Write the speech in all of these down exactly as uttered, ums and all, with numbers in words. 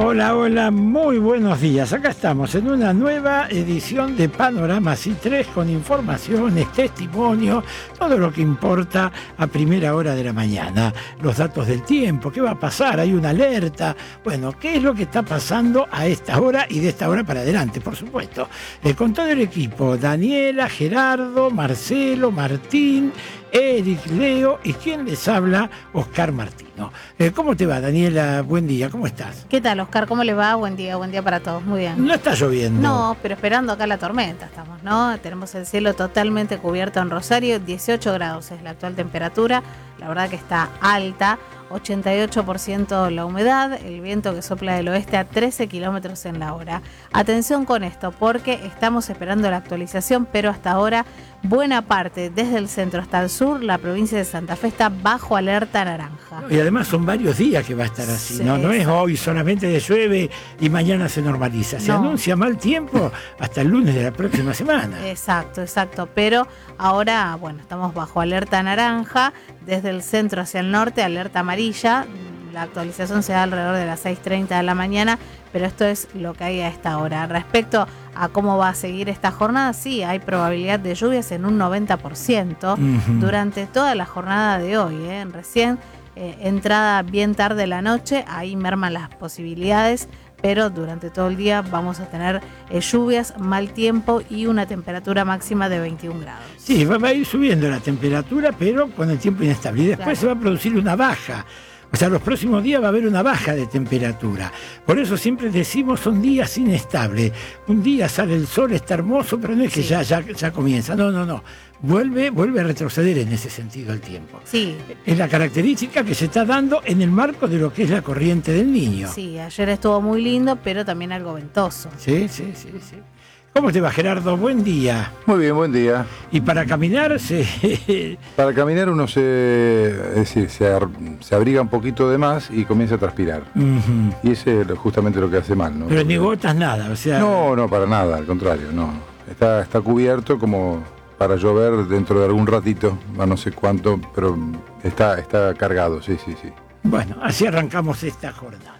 Hola, hola, muy buenos días. Acá estamos en una nueva edición de Panorama C tres con informaciones, testimonios, todo lo que importa a primera hora de la mañana. Los datos del tiempo, qué va a pasar, hay una alerta. Bueno, qué es lo que está pasando a esta hora y de esta hora para adelante, por supuesto. Eh, con todo el equipo, Daniela, Gerardo, Marcelo, Martín, Eric, Leo y quien les habla, Oscar Martino. Eh, ¿Cómo te va, Daniela? Buen día, ¿cómo estás? ¿Qué tal, Oscar? ¿Cómo le va? Buen día, buen día para todos. Muy bien. No está lloviendo. No, pero esperando acá la tormenta estamos, ¿no? Tenemos el cielo totalmente cubierto en Rosario, dieciocho grados es la actual temperatura, la verdad que está alta, ochenta y ocho por ciento la humedad, el viento que sopla del oeste a trece kilómetros en la hora. Atención con esto, porque estamos esperando la actualización, pero hasta ahora buena parte, desde el centro hasta el sur, la provincia de Santa Fe está bajo alerta naranja. Y además son varios días que va a estar así, sí, ¿no? No es hoy solamente de llueve y mañana se normaliza. Se no. anuncia mal tiempo hasta el lunes de la próxima semana. Exacto, exacto. Pero ahora, bueno, estamos bajo alerta naranja, desde el centro hacia el norte, alerta amarilla. La actualización se da alrededor de las seis treinta de la mañana, pero esto es lo que hay a esta hora. Respecto a cómo va a seguir esta jornada, sí, hay probabilidad de lluvias en un noventa por ciento uh-huh. durante toda la jornada de hoy. ¿eh? Recién eh, entrada bien tarde la noche, ahí merman las posibilidades, pero durante todo el día vamos a tener eh, lluvias, mal tiempo y una temperatura máxima de veintiún grados. Sí, va a ir subiendo la temperatura, pero con el tiempo inestable. Y después claro. se va a producir una baja. O sea, los próximos días va a haber una baja de temperatura. Por eso siempre decimos son días inestables. Un día sale el sol, está hermoso, pero no es que sí. ya, ya, ya comienza. No, no, no. Vuelve, vuelve a retroceder en ese sentido el tiempo. Sí. Es la característica que se está dando en el marco de lo que es la corriente del Niño. Sí, ayer estuvo muy lindo, pero también algo ventoso. Sí, sí, sí, sí. ¿Cómo te va, Gerardo? Buen día. Muy bien, buen día. ¿Y para caminar se...? Para caminar uno se, es decir, se, se abriga un poquito de más y comienza a transpirar. Uh-huh. Y ese es justamente lo que hace mal, ¿no? Pero ni gotas, nada, o sea... No, no, para nada, al contrario, no. Está, está cubierto como para llover dentro de algún ratito, a no sé cuánto, pero está, está cargado, sí, sí, sí. Bueno, así arrancamos esta jornada.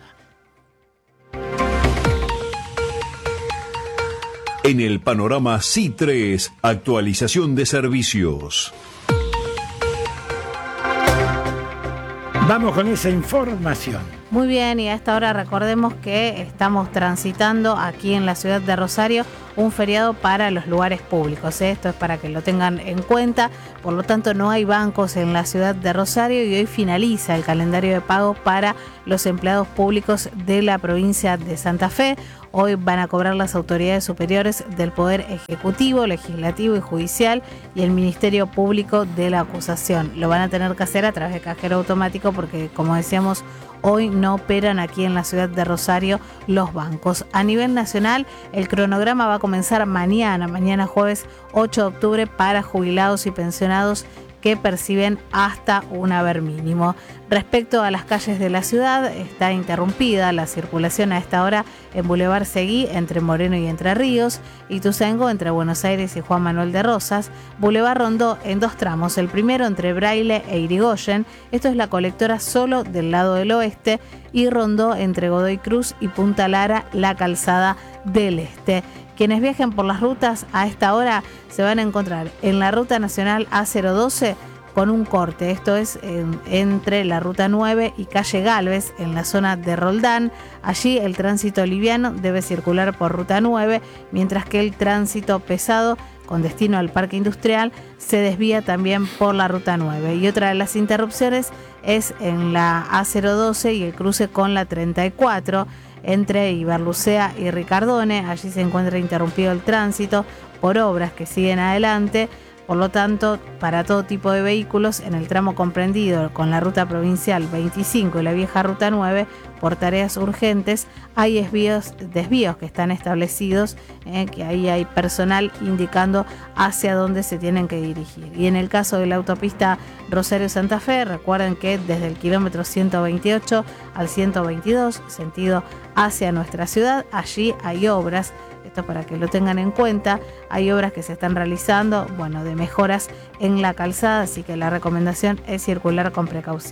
En el Panorama C tres, actualización de servicios. Vamos con esa información. Muy bien, y a esta hora recordemos que estamos transitando aquí en la ciudad de Rosario un feriado para los lugares públicos. Esto es para que lo tengan en cuenta. Por lo tanto, no hay bancos en la ciudad de Rosario y hoy finaliza el calendario de pago para los empleados públicos de la provincia de Santa Fe. Hoy van a cobrar las autoridades superiores del Poder Ejecutivo, Legislativo y Judicial y el Ministerio Público de la Acusación. Lo van a tener que hacer a través de cajero automático porque, como decíamos, hoy no operan aquí en la ciudad de Rosario los bancos. A nivel nacional, el cronograma va a comenzar mañana, mañana jueves ocho de octubre, para jubilados y pensionados que perciben hasta un haber mínimo. Respecto a las calles de la ciudad, está interrumpida la circulación a esta hora en Boulevard Seguí entre Moreno y Entre Ríos, Ituzaingó entre Buenos Aires y Juan Manuel de Rosas, Boulevard Rondó en dos tramos, el primero entre Braille e Irigoyen, esto es la colectora solo del lado del oeste, y Rondó entre Godoy Cruz y Punta Lara, la calzada del este. Quienes viajen por las rutas a esta hora se van a encontrar en la ruta nacional A cero doce con un corte, esto es en, entre la ruta nueve y calle Gálvez en la zona de Roldán. Allí el tránsito liviano debe circular por ruta nueve, mientras que el tránsito pesado con destino al Parque Industrial se desvía también por la ruta nueve. Y otra de las interrupciones es en la A cero doce y el cruce con la treinta y cuatro entre Iberlucea y Ricardone. Allí se encuentra interrumpido el tránsito por obras que siguen adelante. Por lo tanto, para todo tipo de vehículos en el tramo comprendido con la ruta provincial veinticinco y la vieja ruta nueve, por tareas urgentes, hay desvíos, desvíos que están establecidos, eh, que ahí hay personal indicando hacia dónde se tienen que dirigir. Y en el caso de la autopista Rosario-Santa Fe, recuerden que desde el kilómetro ciento veintiocho al ciento veintidós, sentido hacia nuestra ciudad, allí hay obras. Esto para que lo tengan en cuenta, hay obras que se están realizando, bueno, de mejoras en la calzada, así que la recomendación es circular con precaución.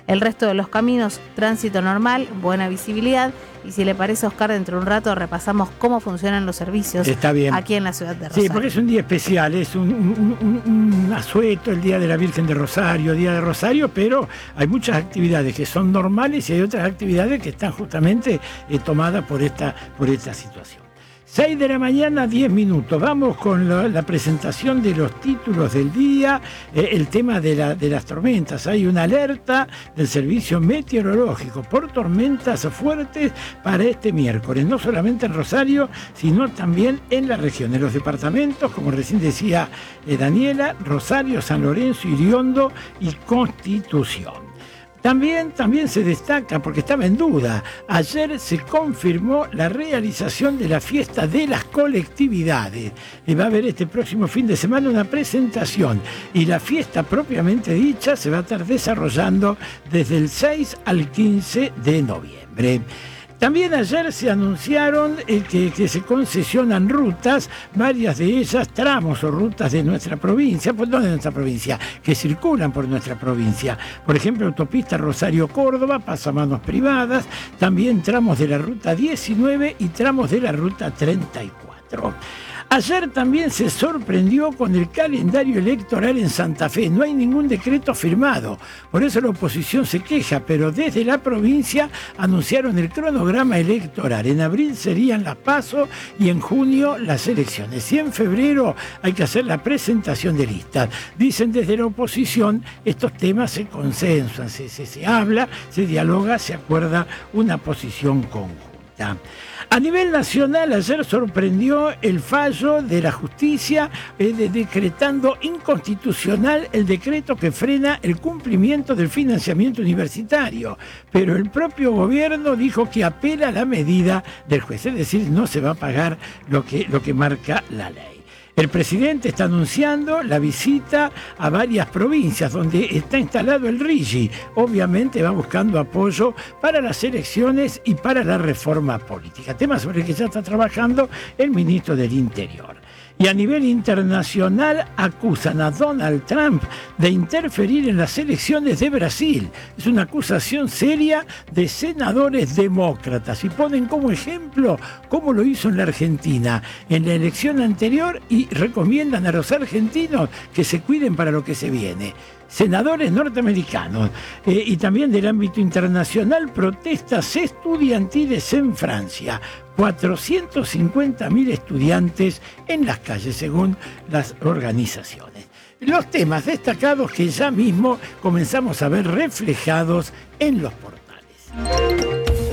El resto de los caminos, tránsito normal, buena visibilidad. Y si le parece, Oscar, dentro de un rato repasamos cómo funcionan los servicios Está bien. aquí en la ciudad de Rosario. Sí, porque es un día especial, es un, un, un, un asueto, el Día de la Virgen de Rosario, Día de Rosario, pero hay muchas actividades que son normales y hay otras actividades que están justamente eh, tomadas por esta, por esta situación. seis de la mañana, diez minutos. Vamos con la, la presentación de los títulos del día, eh, el tema de, la, de las tormentas. Hay una alerta del servicio meteorológico por tormentas fuertes para este miércoles, no solamente en Rosario, sino también en la región, en los departamentos, como recién decía eh, Daniela, Rosario, San Lorenzo, Iriondo y Constitución. También, también se destaca, porque estaba en duda, ayer se confirmó la realización de la fiesta de las colectividades. Y va a haber este próximo fin de semana una presentación y la fiesta propiamente dicha se va a estar desarrollando desde el seis al quince de noviembre. También ayer se anunciaron eh, que, que se concesionan rutas, varias de ellas tramos o rutas de nuestra provincia, pues no de nuestra provincia, que circulan por nuestra provincia. Por ejemplo, autopista Rosario-Córdoba, pasamanos privadas, también tramos de la ruta diecinueve y tramos de la ruta treinta y cuatro. Ayer también se sorprendió con el calendario electoral en Santa Fe. No hay ningún decreto firmado. Por eso la oposición se queja, pero desde la provincia anunciaron el cronograma electoral. En abril serían las PASO y en junio las elecciones. Y en febrero hay que hacer la presentación de listas. Dicen desde la oposición, estos temas se consensuan, se, se, se habla, se dialoga, se acuerda una posición conjunta. A nivel nacional, ayer sorprendió el fallo de la justicia eh, de, decretando inconstitucional el decreto que frena el cumplimiento del financiamiento universitario. Pero el propio gobierno dijo que apela a la medida del juez, es decir, no se va a pagar lo que, lo que marca la ley. El presidente está anunciando la visita a varias provincias donde está instalado el RIGI. Obviamente va buscando apoyo para las elecciones y para la reforma política, tema sobre el que ya está trabajando el ministro del Interior. Y a nivel internacional acusan a Donald Trump de interferir en las elecciones de Brasil. Es una acusación seria de senadores demócratas y ponen como ejemplo cómo lo hizo en la Argentina en la elección anterior y recomiendan a los argentinos que se cuiden para lo que se viene. Senadores norteamericanos eh, y también del ámbito internacional, protestas estudiantiles en Francia. cuatrocientos cincuenta mil estudiantes en las calles, según las organizaciones. Los temas destacados que ya mismo comenzamos a ver reflejados en los portales.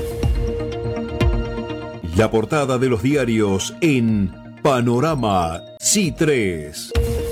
La portada de los diarios en Panorama C tres.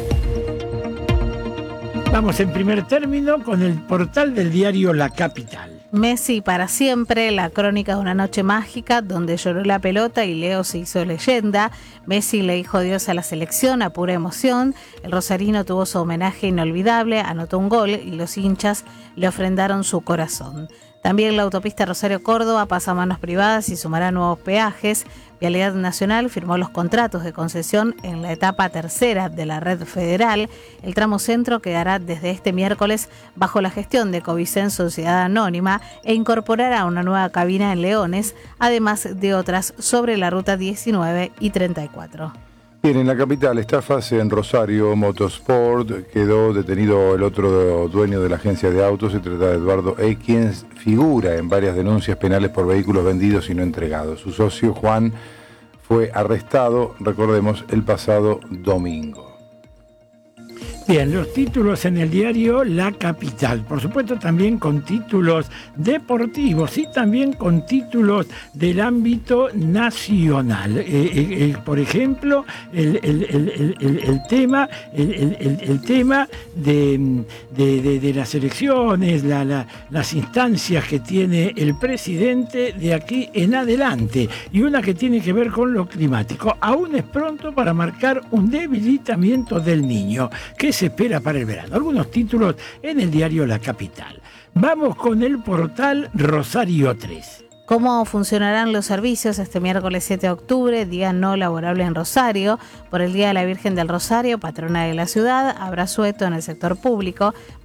Vamos en primer término con el portal del diario La Capital. Messi para siempre, la crónica de una noche mágica donde lloró la pelota y Leo se hizo leyenda. Messi le dijo adiós a la selección a pura emoción. El rosarino tuvo su homenaje inolvidable, anotó un gol y los hinchas le ofrendaron su corazón. También la autopista Rosario-Córdoba pasa a manos privadas y sumará nuevos peajes. Vialidad Nacional firmó los contratos de concesión en la etapa tercera de la red federal. El tramo centro quedará desde este miércoles bajo la gestión de Covicen Sociedad Anónima e incorporará una nueva cabina en Leones, además de otras sobre la ruta diecinueve y treinta y cuatro. Bien, en la capital, estafas en Rosario Motorsport. Quedó detenido el otro dueño de la agencia de autos. Se trata de Eduardo E., quien figura en varias denuncias penales por vehículos vendidos y no entregados. Su socio, Juan, fue arrestado, recordemos, el pasado domingo. Bien, los títulos en el diario La Capital, por supuesto también con títulos deportivos y también con títulos del ámbito nacional. Eh, eh, eh, por ejemplo, el, el, el, el, el tema, el, el, el tema de, de, de, de las elecciones, la, la, las instancias que tiene el presidente de aquí en adelante y una que tiene que ver con lo climático. Aún es pronto para marcar un debilitamiento del niño que se espera para el verano. Algunos títulos en el diario La Capital. Vamos con el portal Rosario tres. ¿Cómo funcionarán los servicios este miércoles siete de octubre, día no laborable en Rosario? Por el Día de la Virgen del Rosario, patrona de la ciudad, habrá asueto en el sector público.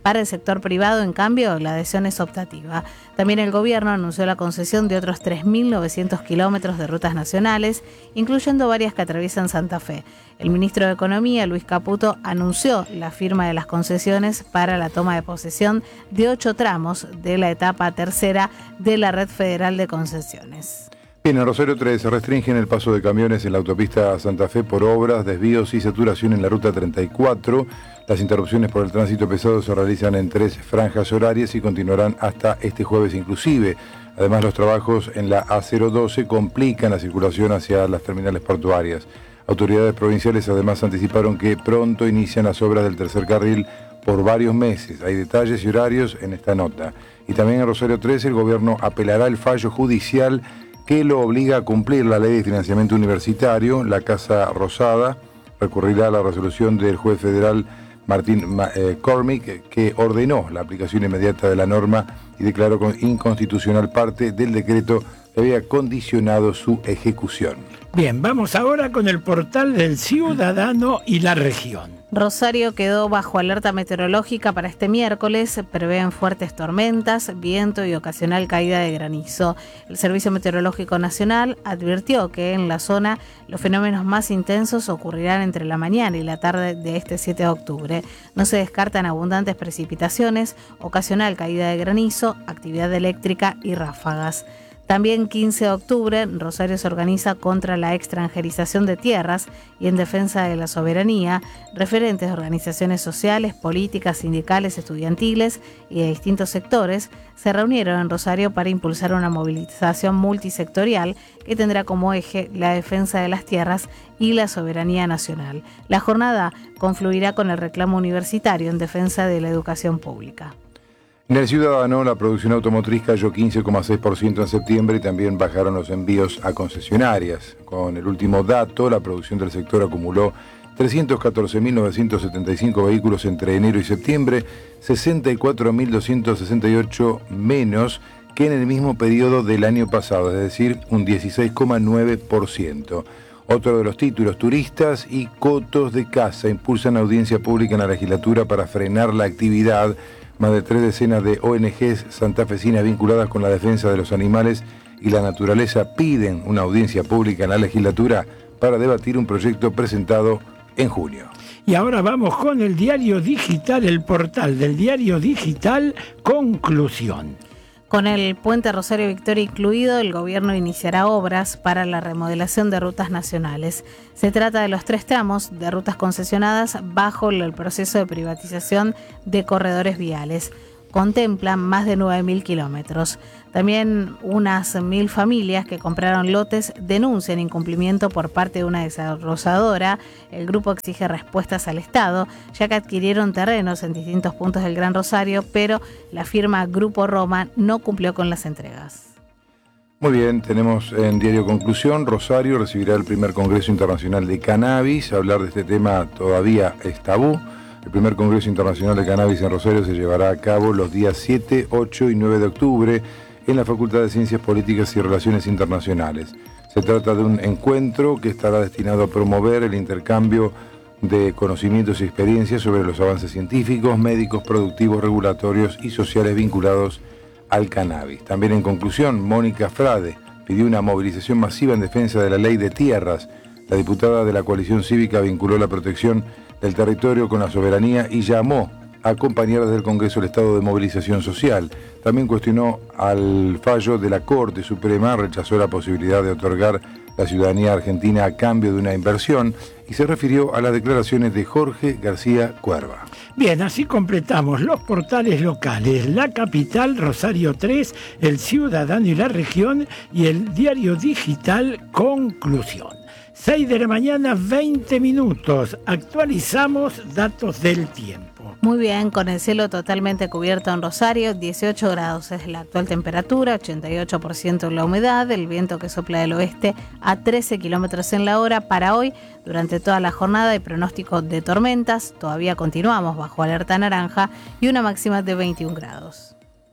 Para el sector privado, en cambio, la adhesión es optativa. También el gobierno anunció la concesión de otros tres mil novecientos kilómetros de rutas nacionales, incluyendo varias que atraviesan Santa Fe. El ministro de Economía, Luis Caputo, anunció la firma de las concesiones para la toma de posesión de ocho tramos de la etapa tercera de la Red Federal de Concesiones. Bien, en Rosario tres se restringen el paso de camiones en la autopista Santa Fe por obras, desvíos y saturación en la ruta treinta y cuatro. Las interrupciones por el tránsito pesado se realizan en tres franjas horarias y continuarán hasta este jueves inclusive. Además, los trabajos en la A cero doce complican la circulación hacia las terminales portuarias. Autoridades provinciales además anticiparon que pronto inician las obras del tercer carril por varios meses. Hay detalles y horarios en esta nota. Y también en Rosario tres el gobierno apelará el fallo judicial que lo obliga a cumplir la ley de financiamiento universitario. La Casa Rosada recurrirá a la resolución del juez federal Martín eh, Cormick, que ordenó la aplicación inmediata de la norma y declaró inconstitucional parte del decreto que había condicionado su ejecución. Bien, vamos ahora con el portal del Ciudadano y la región. Rosario quedó bajo alerta meteorológica para este miércoles. Prevén fuertes tormentas, viento y ocasional caída de granizo. El Servicio Meteorológico Nacional advirtió que en la zona los fenómenos más intensos ocurrirán entre la mañana y la tarde de este siete de octubre. No se descartan abundantes precipitaciones, ocasional caída de granizo, actividad eléctrica y ráfagas. También quince de octubre, Rosario se organiza contra la extranjerización de tierras y en defensa de la soberanía. Referentes de organizaciones sociales, políticas, sindicales, estudiantiles y de distintos sectores se reunieron en Rosario para impulsar una movilización multisectorial que tendrá como eje la defensa de las tierras y la soberanía nacional. La jornada confluirá con el reclamo universitario en defensa de la educación pública. En el Ciudadano, la producción automotriz cayó quince coma seis por ciento en septiembre y también bajaron los envíos a concesionarias. Con el último dato, la producción del sector acumuló trescientos catorce mil novecientos setenta y cinco vehículos entre enero y septiembre, sesenta y cuatro mil doscientos sesenta y ocho menos que en el mismo periodo del año pasado, es decir, un dieciséis coma nueve por ciento. Otro de los títulos, turistas y cotos de caza impulsan audiencia pública en la legislatura para frenar la actividad. Más de tres decenas de O N Ges santafesinas vinculadas con la defensa de los animales y la naturaleza piden una audiencia pública en la legislatura para debatir un proyecto presentado en junio. Y ahora vamos con el diario digital, el portal del diario digital Conclusión. Con el puente Rosario Victoria incluido, el gobierno iniciará obras para la remodelación de rutas nacionales. Se trata de los tres tramos de rutas concesionadas bajo el proceso de privatización de corredores viales. Contemplan más de nueve mil kilómetros. También unas mil familias que compraron lotes denuncian incumplimiento por parte de una desarrolladora. El grupo exige respuestas al Estado, ya que adquirieron terrenos en distintos puntos del Gran Rosario, pero la firma Grupo Roma no cumplió con las entregas. Muy bien, tenemos en Diario Conclusión, Rosario recibirá el primer Congreso Internacional de Cannabis. Hablar de este tema todavía es tabú. El primer Congreso Internacional de Cannabis en Rosario se llevará a cabo los días siete, ocho y nueve de octubre en la Facultad de Ciencias Políticas y Relaciones Internacionales. Se trata de un encuentro que estará destinado a promover el intercambio de conocimientos y experiencias sobre los avances científicos, médicos, productivos, regulatorios y sociales vinculados al cannabis. También en conclusión, Mónica Frade pidió una movilización masiva en defensa de la ley de tierras. La diputada de la coalición cívica vinculó la protección del territorio con la soberanía y llamó a acompañar desde el Congreso el estado de movilización social. También cuestionó al fallo de la Corte Suprema, rechazó la posibilidad de otorgar la ciudadanía argentina a cambio de una inversión y se refirió a las declaraciones de Jorge García Cuerva. Bien, así completamos los portales locales, La Capital, Rosario tres, El Ciudadano y la Región y el diario digital Conclusión. seis de la mañana, veinte minutos. Actualizamos datos del tiempo. Muy bien, con el cielo totalmente cubierto en Rosario, dieciocho grados es la actual temperatura, ochenta y ocho por ciento la humedad, el viento que sopla del oeste a trece kilómetros en la hora. Para hoy, durante toda la jornada hay pronóstico de tormentas, todavía continuamos bajo alerta naranja y una máxima de veintiún grados.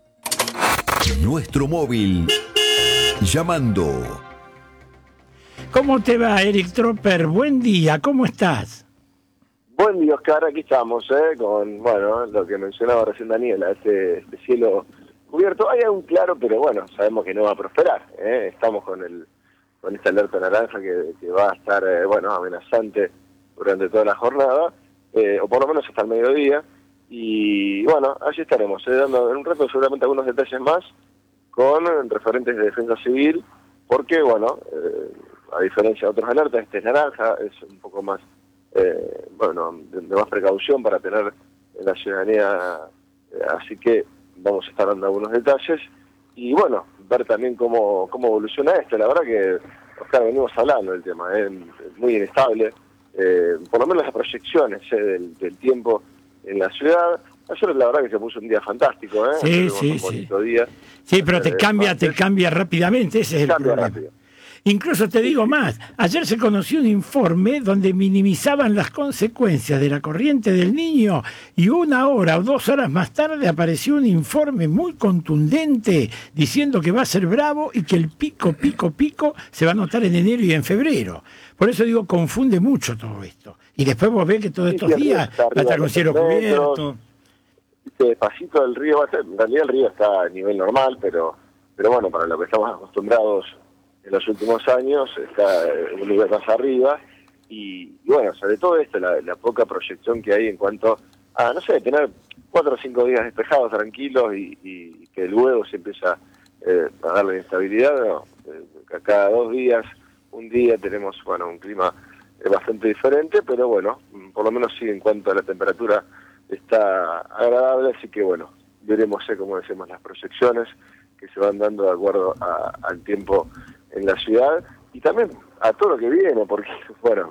Nuestro móvil, llamando. ¿Cómo te va, Eric Tropper? Buen día, ¿cómo estás? Buen buen día, Oscar, aquí estamos, ¿eh? Con, bueno, lo que mencionaba recién Daniela, este, este cielo cubierto. Hay algún claro, pero bueno, sabemos que no va a prosperar, ¿eh? Estamos con el con esta alerta naranja que, que va a estar, eh, bueno, amenazante durante toda la jornada, eh, o por lo menos hasta el mediodía. Y bueno, allí estaremos, eh, dando en un rato seguramente algunos detalles más con referentes de defensa civil, porque, bueno, eh, a diferencia de otros alertas, este es naranja, es un poco más, eh, bueno, de, de más precaución para tener en la ciudadanía, eh, así que vamos a estar dando algunos detalles y, bueno, ver también cómo, cómo evoluciona esto. La verdad que, Oscar, venimos hablando del tema, es eh, muy inestable, eh, por lo menos las proyecciones eh, del, del tiempo en la ciudad. Ayer la verdad que se puso un día fantástico, ¿eh? Sí, sí, un sí. bonito día. Sí, pero te Eh, cambia, martes. te cambia rápidamente, ese es el Cambia problema. rápido. Incluso te digo más, ayer se conoció un informe donde minimizaban las consecuencias de la corriente del Niño y una hora o dos horas más tarde apareció un informe muy contundente diciendo que va a ser bravo y que el pico, pico, pico se va a notar en enero y en febrero. Por eso digo, confunde mucho todo esto. Y después vos ves que todos Sí, estos sí, el río días está va a estar arriba con de cielo los metros. cubierto. Este despacito del río va a ser, en realidad el río está a nivel normal, pero pero bueno, para lo que estamos acostumbrados en los últimos años, está en un nivel más arriba, y, y bueno, sobre todo esto, la, la poca proyección que hay en cuanto a, no sé, tener cuatro o cinco días despejados, tranquilos, y, y que luego se empieza eh, a darle inestabilidad, no, eh, cada dos días, un día tenemos, bueno, un clima eh, bastante diferente, pero bueno, por lo menos sí en cuanto a la temperatura está agradable, así que bueno, veremos, eh, como decimos, las proyecciones que se van dando de acuerdo a, al tiempo en la ciudad y también a todo lo que viene, porque, bueno,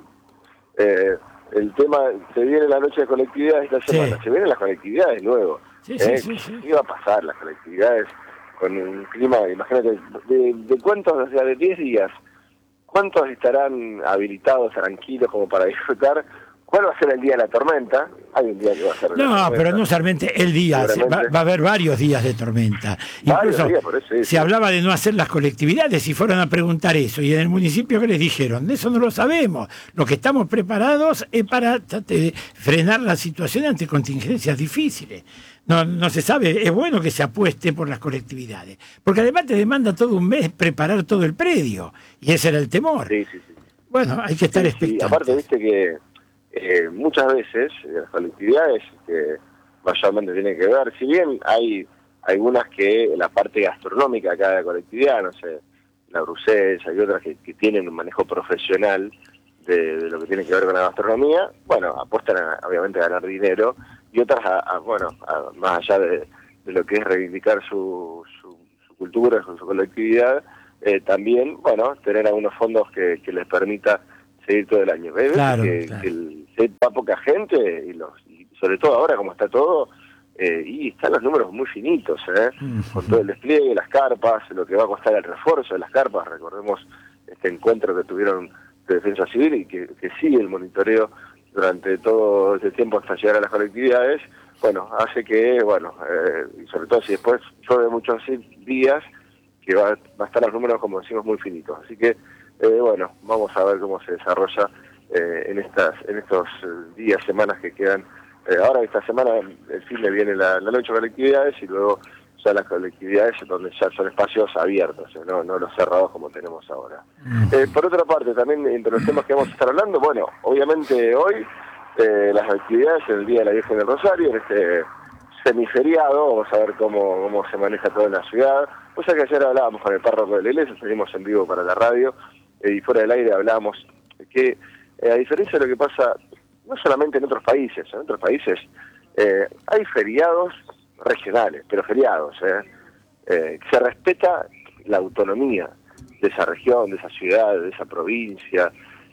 eh, el tema, se viene la noche de colectividades esta semana, Sí. se vienen las colectividades luego. Sí, sí, eh, sí, sí. ¿Qué va a pasar las colectividades con un clima, imagínate, de, de cuántos, o sea, de diez días, cuántos estarán habilitados, tranquilos, como para disfrutar? ¿Cuál va a ser el día de la tormenta? Hay un día que va a ser de la No, tormenta. pero no solamente el día, se- va, Seguramente. va a haber varios días de tormenta. Varios Incluso días, por eso, sí, se sí. hablaba de no hacer las colectividades y fueron a preguntar eso. Y en el municipio, ¿qué les dijeron? De eso no lo sabemos. Lo que estamos preparados es para eh, frenar la situación ante contingencias difíciles. No, no se sabe, es bueno que se apueste por las colectividades, porque además te demanda todo un mes preparar todo el predio, y ese era el temor. Sí, sí, sí. Bueno, hay que estar Sí, expectantes. sí, aparte, viste que eh, muchas veces eh, las colectividades que mayormente tienen que ver, si bien hay algunas que la parte gastronómica de cada colectividad, no sé, la Bruselas, hay otras que, que tienen un manejo profesional de, de lo que tiene que ver con la gastronomía, bueno, apuestan a, obviamente a ganar dinero, y otras, a, a, bueno, a, más allá de, de lo que es reivindicar su, su, su cultura, su, su colectividad, eh, también, bueno, tener algunos fondos que, que les permita seguir todo el año. ¿Ves? Claro, que, claro. que el, se va poca gente, y, los, y sobre todo ahora como está todo, eh, y están los números muy finitos, ¿eh? Con todo el despliegue, las carpas, lo que va a costar el refuerzo de las carpas. Recordemos este encuentro que tuvieron de Defensa Civil y que, que sigue el monitoreo durante todo este tiempo hasta llegar a las colectividades. Bueno, hace que, bueno, eh, y sobre todo si después llueve muchos días, que va, va a estar los números, como decimos, muy finitos. Así que, eh, bueno, vamos a ver cómo se desarrolla eh, en estas en estos días, semanas que quedan. Eh, ahora esta semana, el fin de viene la, la noche de colectividades y luego ya las colectividades donde ya son espacios abiertos, eh, no, no los cerrados como tenemos ahora. Eh, por otra parte, también entre los temas que vamos a estar hablando, bueno, obviamente hoy eh, las actividades en el Día de la Virgen del Rosario, en este semiferiado, vamos a ver cómo, cómo se maneja todo en la ciudad. O sea que ayer hablábamos con el párroco de la iglesia, salimos en vivo para la radio, eh, y fuera del aire hablábamos que, eh, a diferencia de lo que pasa no solamente en otros países, en otros países eh, hay feriados regionales, pero feriados, eh, eh, se respeta la autonomía de esa región, de esa ciudad, de esa provincia,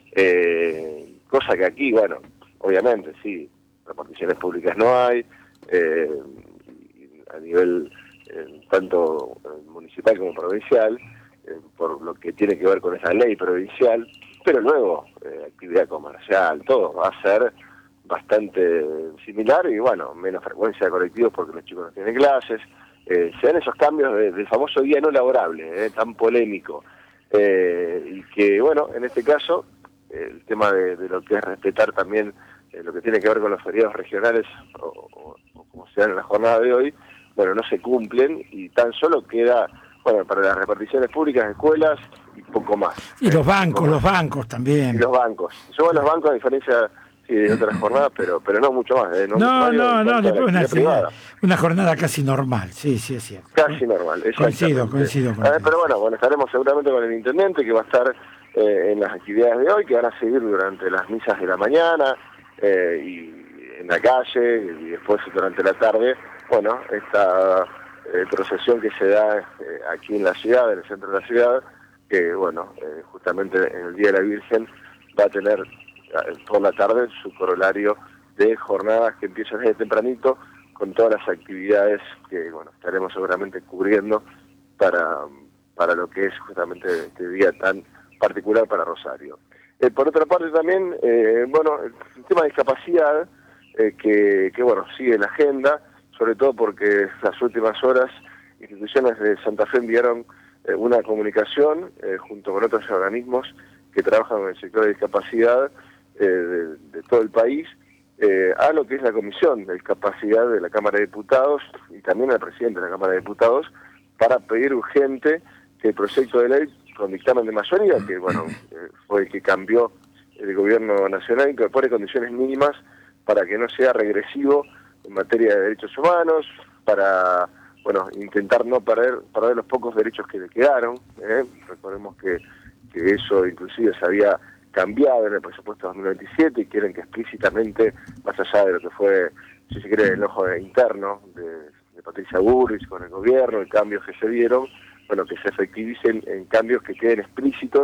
eh, cosa que aquí, bueno, obviamente, sí, reparticiones públicas no hay, eh, a nivel eh, tanto municipal como provincial, eh, por lo que tiene que ver con esa ley provincial, pero luego eh, actividad comercial, todo va a ser bastante similar y bueno, menos frecuencia de colectivos porque los chicos no tienen clases. Eh, se dan esos cambios de, del famoso día no laborable, eh, tan polémico, eh, y que bueno, en este caso, eh, el tema de, de lo que es respetar también eh, lo que tiene que ver con los feriados regionales, o, o, o como se dan en la jornada de hoy, bueno, no se cumplen y tan solo queda, bueno, para las reparticiones públicas, escuelas y poco más. Y los bancos, eh, los bancos también. Y los bancos. Yo los bancos, a diferencia sí, de otras jornadas, pero pero no mucho más. ¿eh? No, no, mucho más, no, no, después una, privada. una jornada casi normal, sí, sí, es cierto. Casi normal, coincido, coincido con eh, Pero bueno, bueno, estaremos seguramente con el intendente, que va a estar eh, en las actividades de hoy, que van a seguir durante las misas de la mañana, eh, y en la calle, y después durante la tarde, bueno, esta eh, procesión que se da eh, aquí en la ciudad, en el centro de la ciudad, que bueno, eh, justamente en el Día de la Virgen va a tener eh, por la tarde su corolario de jornadas que empiezan desde tempranito, con todas las actividades que bueno estaremos seguramente cubriendo para, para lo que es justamente este día tan particular para Rosario. Eh, por otra parte también, eh, bueno, el tema de discapacidad, eh, que, que bueno, sigue en la agenda, sobre todo porque las últimas horas instituciones de Santa Fe enviaron eh, una comunicación eh, junto con otros organismos que trabajan en el sector de discapacidad eh, de, de todo el país, eh, a lo que es la Comisión de Discapacidad de la Cámara de Diputados y también al presidente de la Cámara de Diputados, para pedir urgente que el proyecto de ley con dictamen de mayoría, que bueno eh, fue el que cambió el gobierno nacional, incorpore condiciones mínimas para que no sea regresivo en materia de derechos humanos, para bueno intentar no perder, perder los pocos derechos que le quedaron. ¿eh? Recordemos que, que eso inclusive se había cambiado en el presupuesto dos mil veintisiete y quieren que explícitamente, más allá de lo que fue, si se quiere, el enojo interno de, de Patricia Bullrich con el gobierno, el cambios que se dieron, bueno, que se efectivicen en cambios que queden explícitos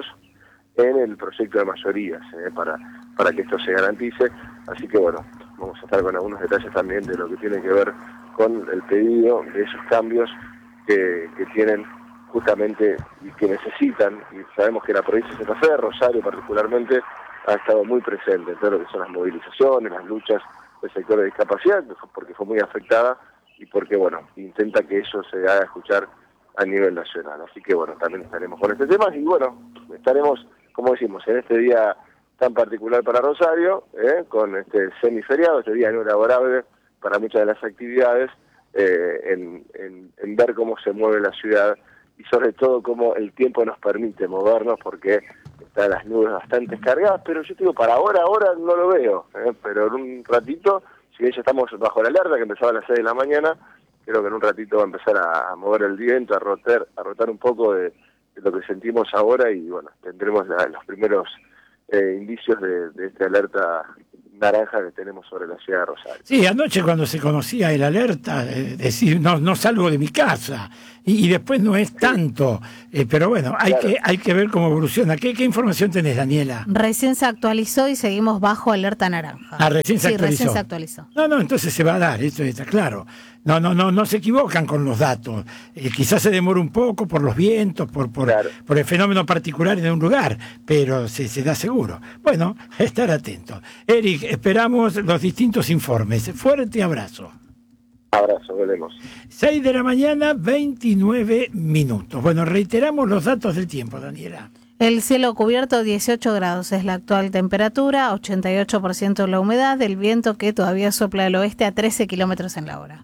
en el proyecto de mayorías, ¿eh? para, para que esto se garantice. Así que bueno, vamos a estar con algunos detalles también de lo que tiene que ver con el pedido de esos cambios que, que tienen justamente y que necesitan, y sabemos que la provincia de Santa Fe, Rosario particularmente, ha estado muy presente en todo lo que son las movilizaciones, las luchas del sector de discapacidad, porque fue muy afectada y porque, bueno, intenta que eso se haga escuchar a nivel nacional. Así que, bueno, también estaremos con este tema y, bueno, estaremos, como decimos, en este día tan particular para Rosario, ¿eh? con este semiferiado, este día no laborable para muchas de las actividades, eh, en, en, en ver cómo se mueve la ciudad y sobre todo cómo el tiempo nos permite movernos, porque están las nubes bastante cargadas, pero yo te digo, para ahora, ahora no lo veo, ¿eh? pero en un ratito, si bien ya estamos bajo la alerta, que empezaba a las seis de la mañana, creo que en un ratito va a empezar a, a mover el viento, a rotar, a rotar un poco de, de lo que sentimos ahora y bueno, tendremos la, los primeros eh, indicios de, de esta alerta naranja que tenemos sobre la ciudad de Rosario. Sí, anoche cuando se conocía el alerta, eh, decir, no no salgo de mi casa, y, y después no es tanto, eh, pero bueno, hay claro. que hay que ver cómo evoluciona. ¿Qué, ¿Qué información tenés, Daniela? Recién se actualizó y seguimos bajo alerta naranja. Ah, recién se sí, actualizó. recién se actualizó. No, no, entonces se va a dar, esto está claro. No, no, no, no se equivocan con los datos. Eh, quizás se demora un poco por los vientos, por por, claro. por el fenómeno particular de un lugar, pero se, se da seguro. Bueno, estar atento. Eric, esperamos los distintos informes. Fuerte abrazo. Abrazo, volvemos. seis de la mañana, veintinueve minutos. Bueno, reiteramos los datos del tiempo, Daniela. El cielo cubierto, dieciocho grados es la actual temperatura, ochenta y ocho por ciento la humedad, el viento que todavía sopla del oeste a trece kilómetros en la hora.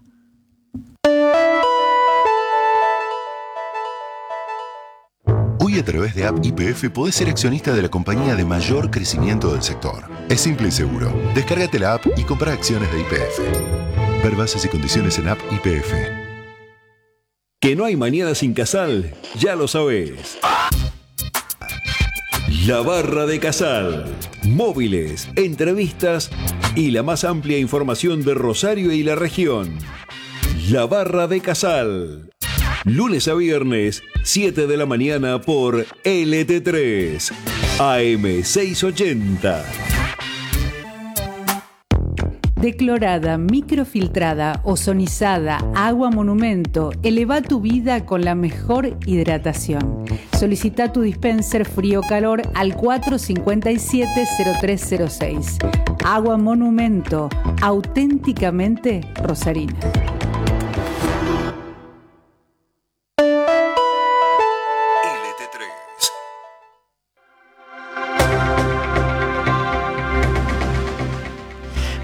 Hoy a través de App Y P F podés ser accionista de la compañía de mayor crecimiento del sector. Es simple y seguro. Descárgate la app y compra acciones de Y P F. Ver bases y condiciones en App Y P F. Que no hay mañana sin Casal, ya lo sabés. La Barra de Casal. Móviles, entrevistas y la más amplia información de Rosario y la región. La Barra de Casal. Lunes a viernes, siete de la mañana por L T tres, A M seiscientos ochenta. Declorada, microfiltrada, ozonizada, agua monumento, eleva tu vida con la mejor hidratación. Solicita tu dispenser frío-calor al cuatro cinco siete cero tres cero seis. Agua monumento, auténticamente rosarina.